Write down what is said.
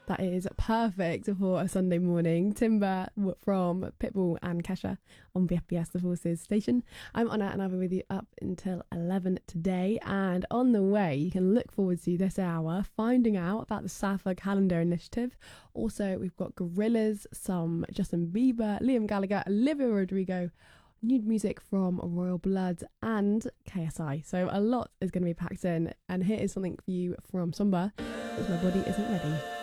That is perfect for a Sunday morning. Timber from Pitbull and Kesha on BFBS The Forces station. I'm Anna and I'll be with you up until 11 today. And on the way, you can look forward to this hour finding out about the Sappho Calendar Initiative. Also, we've got Gorillaz, some Justin Bieber, Liam Gallagher, Olivia Rodrigo, new music from Royal Blood and KSI. So a lot is going to be packed in. And here is something for you from Somber, because My Body Isn't Ready.